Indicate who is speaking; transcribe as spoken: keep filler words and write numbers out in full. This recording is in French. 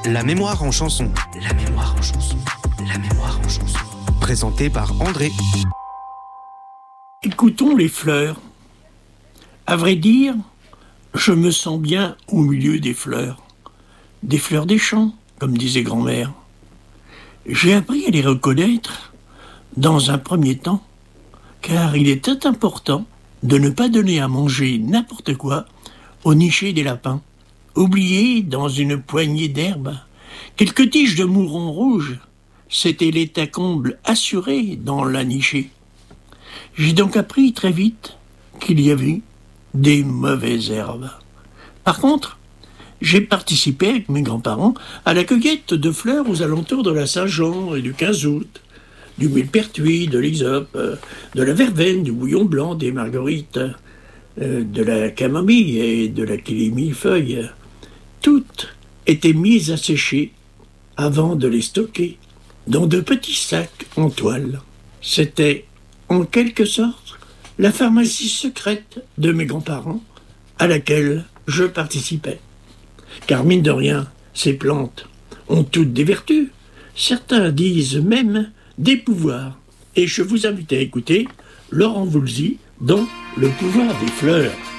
Speaker 1: La mémoire en chanson. La mémoire en chanson. La mémoire en chanson. Présenté par André.
Speaker 2: Écoutons les fleurs. À vrai dire, je me sens bien au milieu des fleurs. Des fleurs des champs, comme disait grand-mère. J'ai appris à les reconnaître dans un premier temps, car il était important de ne pas donner à manger n'importe quoi au nicher des lapins. Oublié dans une poignée d'herbe, quelques tiges de mouron rouge, c'était l'état comble assuré dans la nichée. J'ai donc appris très vite qu'il y avait des mauvaises herbes. Par contre, j'ai participé avec mes grands-parents à la cueillette de fleurs aux alentours de la Saint-Jean et du quinze août, du millepertuis, de l'hysope, de la verveine, du bouillon blanc, des marguerites, de la camomille et de la millefeuille. Toutes étaient mises à sécher avant de les stocker dans de petits sacs en toile. C'était, en quelque sorte, la pharmacie secrète de mes grands-parents à laquelle je participais. Car mine de rien, ces plantes ont toutes des vertus. Certains disent même des pouvoirs. Et je vous invite à écouter Laurent Voulzy dans Le pouvoir des fleurs.